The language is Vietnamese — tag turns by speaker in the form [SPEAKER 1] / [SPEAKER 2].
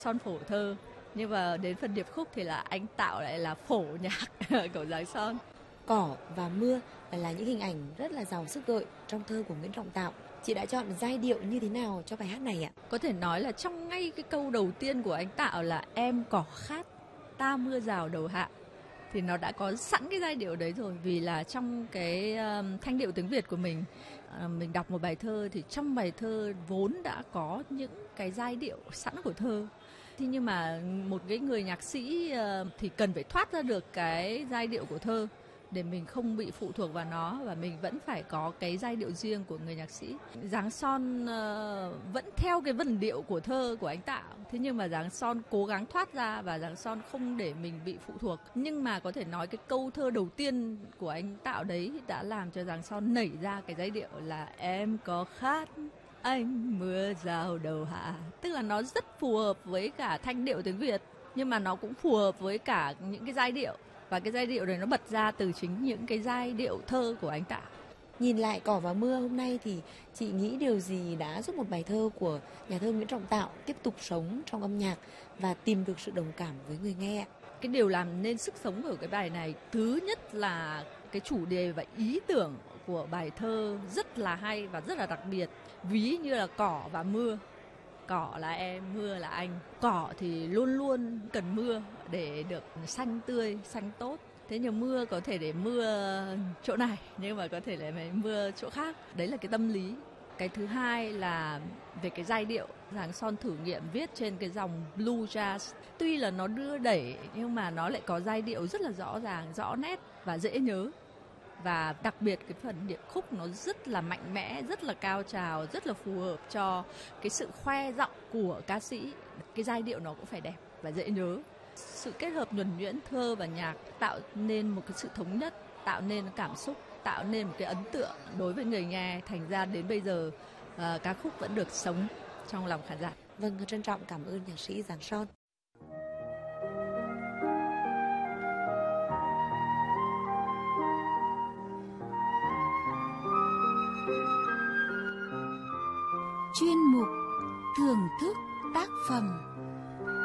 [SPEAKER 1] Son phổ thơ, nhưng mà đến phần điệp khúc thì là anh Tạo lại là phổ nhạc của Giáng Son.
[SPEAKER 2] Cỏ và mưa là những hình ảnh rất là giàu sức gợi trong thơ của Nguyễn Trọng Tạo. Chị đã chọn giai điệu như thế nào cho bài hát này ạ?
[SPEAKER 1] Có thể nói là trong ngay cái câu đầu tiên của anh Tạo là em cỏ khát, ta mưa rào đầu hạ, thì nó đã có sẵn cái giai điệu đấy rồi. Vì là trong cái thanh điệu tiếng Việt của mình đọc một bài thơ thì trong bài thơ vốn đã có những cái giai điệu sẵn của thơ. Thế nhưng mà một cái người nhạc sĩ thì cần phải thoát ra được cái giai điệu của thơ để mình không bị phụ thuộc vào nó, và mình vẫn phải có cái giai điệu riêng của người nhạc sĩ. Giáng Son vẫn theo cái vần điệu của thơ của anh Tạo, thế nhưng mà Giáng Son cố gắng thoát ra và Giáng Son không để mình bị phụ thuộc. Nhưng mà có thể nói cái câu thơ đầu tiên của anh Tạo đấy đã làm cho Giáng Son nảy ra cái giai điệu là em có khát anh mưa rào đầu hạ, tức là nó rất phù hợp với cả thanh điệu tiếng Việt, nhưng mà nó cũng phù hợp với cả những cái giai điệu, và cái giai điệu này nó bật ra từ chính những cái giai điệu thơ của anh Tạo.
[SPEAKER 2] Nhìn lại Cỏ và mưa hôm nay thì chị nghĩ điều gì đã giúp một bài thơ của nhà thơ Nguyễn Trọng Tạo tiếp tục sống trong âm nhạc và tìm được sự đồng cảm với người nghe?
[SPEAKER 1] Cái điều làm nên sức sống của cái bài này, thứ nhất là cái chủ đề và ý tưởng của bài thơ rất là hay và rất là đặc biệt. Ví như là cỏ và mưa. Cỏ là em, mưa là anh. Cỏ thì luôn luôn cần mưa để được xanh tươi, xanh tốt. Thế nhưng mưa có thể để mưa chỗ này, nhưng mà có thể là mưa chỗ khác. Đấy là cái tâm lý. Cái thứ hai là về cái giai điệu. Giáng Son thử nghiệm viết trên cái dòng blue jazz. Tuy là nó đưa đẩy nhưng mà nó lại có giai điệu rất là rõ ràng, rõ nét và dễ nhớ. Và đặc biệt cái phần điệp khúc nó rất là mạnh mẽ, rất là cao trào, rất là phù hợp cho cái sự khoe giọng của ca sĩ. Cái giai điệu nó cũng phải đẹp và dễ nhớ. Sự kết hợp nhuần nhuyễn thơ và nhạc tạo nên một cái sự thống nhất, tạo nên cảm xúc, tạo nên một cái ấn tượng đối với người nghe. Thành ra đến bây giờ ca khúc vẫn được sống trong lòng khán giả.
[SPEAKER 2] Vâng, trân trọng cảm ơn nhạc sĩ Giáng Son.
[SPEAKER 3] Chuyên mục thưởng thức tác phẩm.